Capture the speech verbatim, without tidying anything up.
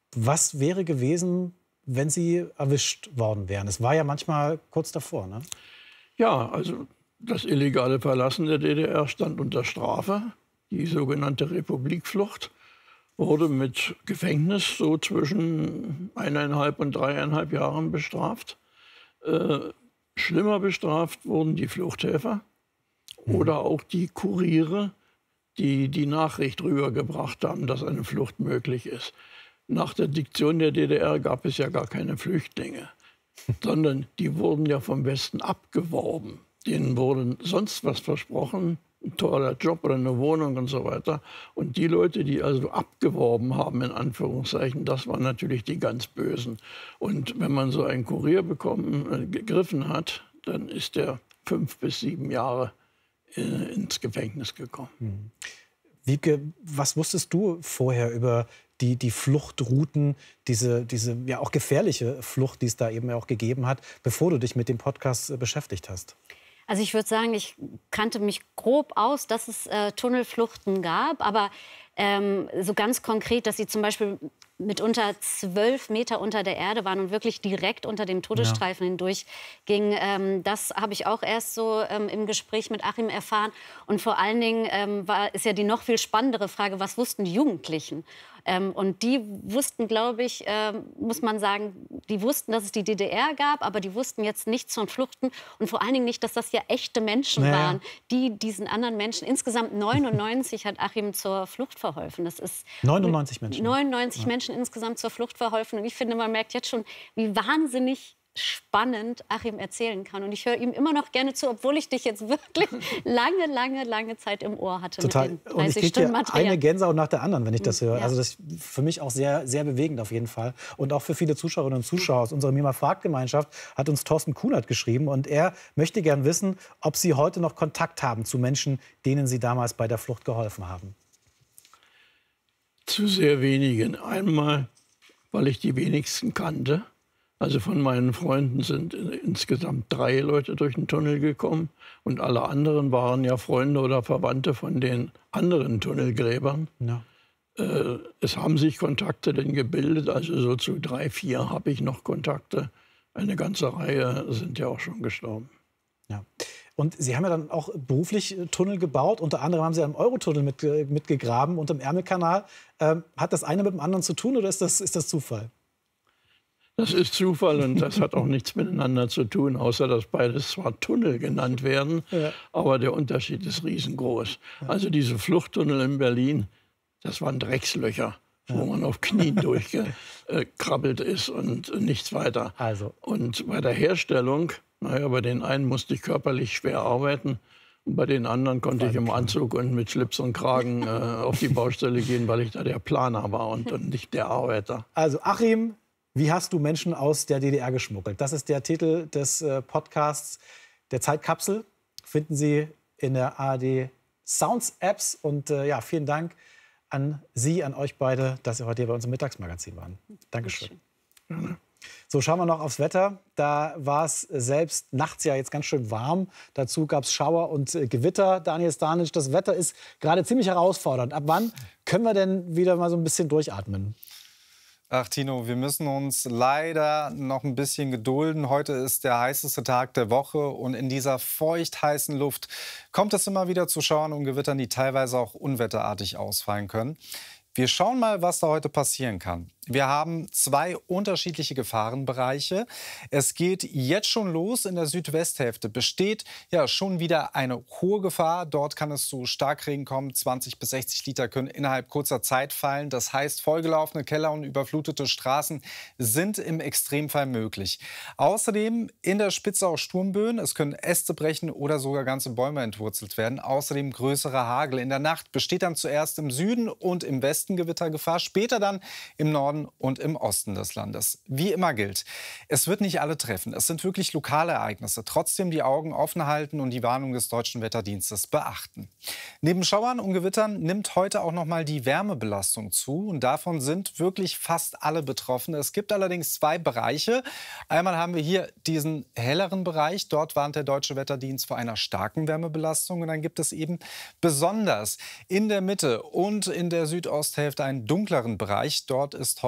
Was wäre gewesen, wenn Sie erwischt worden wären? Es war ja manchmal kurz davor, ne? Ja, also das illegale Verlassen der D D R stand unter Strafe. Die sogenannte Republikflucht wurde mit Gefängnis so zwischen eineinhalb und dreieinhalb Jahren bestraft. Äh, schlimmer bestraft wurden die Fluchthelfer mhm. oder auch die Kuriere, die die Nachricht rübergebracht haben, dass eine Flucht möglich ist. Nach der Diktion der D D R gab es ja gar keine Flüchtlinge, sondern die wurden ja vom Westen abgeworben. Denen wurde sonst was versprochen, ein toller Job oder eine Wohnung und so weiter. Und die Leute, die also abgeworben haben, in Anführungszeichen, das waren natürlich die ganz Bösen. Und wenn man so einen Kurier bekommen, äh, gegriffen hat, dann ist der fünf bis sieben Jahre äh, ins Gefängnis gekommen. Hm. Wiebke, was wusstest du vorher über die, die Fluchtrouten, diese, diese ja auch gefährliche Flucht, die es da eben auch gegeben hat, bevor du dich mit dem Podcast äh, beschäftigt hast? Also ich würde sagen, ich kannte mich grob aus, dass es äh, Tunnelfluchten gab, aber ähm, so ganz konkret, dass sie zum Beispiel mitunter zwölf Meter unter der Erde waren und wirklich direkt unter dem Todesstreifen ja. hindurch ging. Ähm, das habe ich auch erst so ähm, im Gespräch mit Achim erfahren. Und vor allen Dingen ähm, war, ist ja die noch viel spannendere Frage, was wussten die Jugendlichen? Ähm, und die wussten, glaube ich, äh, muss man sagen, die wussten, dass es die D D R gab, aber die wussten jetzt nichts von Fluchten und vor allen Dingen nicht, dass das ja echte Menschen naja. waren, die diesen anderen Menschen, insgesamt neunundneunzig hat Achim zur Flucht verholfen. Das ist neunundneunzig Menschen. neunundneunzig ja. Menschen insgesamt zur Flucht verholfen. Und ich finde, man merkt jetzt schon, wie wahnsinnig spannend Achim erzählen kann. Und ich höre ihm immer noch gerne zu, obwohl ich dich jetzt wirklich lange, lange, lange Zeit im Ohr hatte. Total. Mit den und ich kriege dir eine Gänsehaut nach der anderen, wenn ich das höre. Ja. Also das ist für mich auch sehr, sehr bewegend auf jeden Fall. Und auch für viele Zuschauerinnen und Zuschauer aus unserer Mima Fragt Gemeinschaft hat uns Thorsten Kunert geschrieben. Und er möchte gern wissen, ob Sie heute noch Kontakt haben zu Menschen, denen Sie damals bei der Flucht geholfen haben. Zu sehr wenigen. Einmal, weil ich die wenigsten kannte. Also von meinen Freunden sind insgesamt drei Leute durch den Tunnel gekommen. Und alle anderen waren ja Freunde oder Verwandte von den anderen Tunnelgräbern. Ja. Äh, es haben sich Kontakte denn gebildet. Also so zu drei, vier habe ich noch Kontakte. Eine ganze Reihe sind ja auch schon gestorben. Ja. Und Sie haben ja dann auch beruflich Tunnel gebaut. Unter anderem haben Sie am Eurotunnel mit, mitgegraben und im Ärmelkanal. Ähm, hat das eine mit dem anderen zu tun oder ist das, ist das Zufall? Das ist Zufall und das hat auch nichts miteinander zu tun, außer dass beides zwar Tunnel genannt werden, ja. aber der Unterschied ist riesengroß. Also diese Fluchttunnel in Berlin, das waren Dreckslöcher, ja. wo man auf Knien durchgekrabbelt ist und nichts weiter. Also. Und bei der Herstellung, naja, bei den einen musste ich körperlich schwer arbeiten. Und bei den anderen konnte ich im Anzug und mit Schlips und Kragen äh, auf die Baustelle gehen, weil ich da der Planer war und, und nicht der Arbeiter. Also Achim, wie hast du Menschen aus der D D R geschmuggelt? Das ist der Titel des äh, Podcasts der Zeitkapsel. Finden Sie in der A R D Sounds Apps. Und äh, ja, vielen Dank an Sie, an euch beide, dass Sie heute hier bei uns im Mittagsmagazin waren. Dankeschön. Dankeschön. So, schauen wir noch aufs Wetter. Da war es selbst nachts ja jetzt ganz schön warm. Dazu gab es Schauer und äh, Gewitter. Daniel Stanic, das Wetter ist gerade ziemlich herausfordernd. Ab wann können wir denn wieder mal so ein bisschen durchatmen? Ach Tino, wir müssen uns leider noch ein bisschen gedulden. Heute ist der heißeste Tag der Woche und in dieser feucht-heißen Luft kommt es immer wieder zu Schauern und Gewittern, die teilweise auch unwetterartig ausfallen können. Wir schauen mal, was da heute passieren kann. Wir haben zwei unterschiedliche Gefahrenbereiche. Es geht jetzt schon los. In der Südwesthälfte besteht ja schon wieder eine hohe Gefahr. Dort kann es zu Starkregen kommen. zwanzig bis sechzig Liter können innerhalb kurzer Zeit fallen. Das heißt, vollgelaufene Keller und überflutete Straßen sind im Extremfall möglich. Außerdem in der Spitze auch Sturmböen. Es können Äste brechen oder sogar ganze Bäume entwurzelt werden. Außerdem größere Hagel. In der Nacht besteht dann zuerst im Süden und im Westen Gewittergefahr, später dann im Norden und im Osten des Landes. Wie immer gilt, es wird nicht alle treffen. Es sind wirklich lokale Ereignisse. Trotzdem die Augen offen halten und die Warnung des Deutschen Wetterdienstes beachten. Neben Schauern und Gewittern nimmt heute auch noch mal die Wärmebelastung zu. Und davon sind wirklich fast alle betroffen. Es gibt allerdings zwei Bereiche. Einmal haben wir hier diesen helleren Bereich. Dort warnt der Deutsche Wetterdienst vor einer starken Wärmebelastung. Und dann gibt es eben besonders in der Mitte und in der Südosthälfte einen dunkleren Bereich. Dort ist